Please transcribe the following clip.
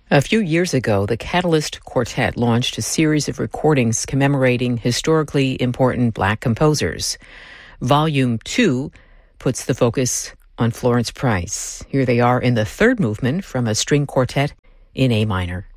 A few years ago, the Catalyst Quartet launched a series of recordings commemorating historically important Black composers. Volume 2 puts the focus on Florence Price. Here they are in the third movement from a string quartet in A minor.